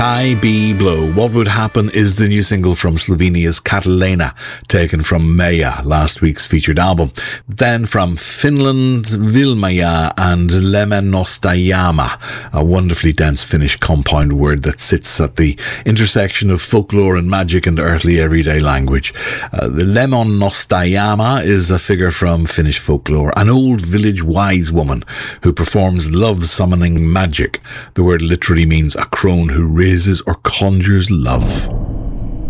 I Be Blow. What Would Happen is the new single from Slovenia's Catalina, taken from Meja, last week's featured album. Then from Finland, Vilmaja and Lemenostajama, a wonderfully dense Finnish compound word that sits at the intersection of folklore and magic and earthly everyday language. The Lemenostajama is a figure from Finnish folklore, an old village wise woman who performs love-summoning magic. The word literally means a crone who raises or conjures love.